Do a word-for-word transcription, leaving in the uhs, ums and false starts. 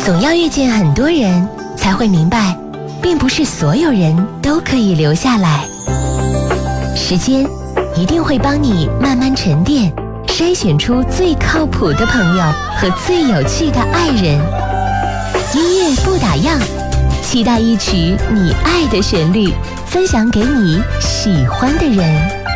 总要遇见很多人，才会明白，并不是所有人都可以留下来。时间一定会帮你慢慢沉淀，筛选出最靠谱的朋友和最有趣的爱人。音乐不打烊，期待一曲你爱的旋律，分享给你喜欢的人。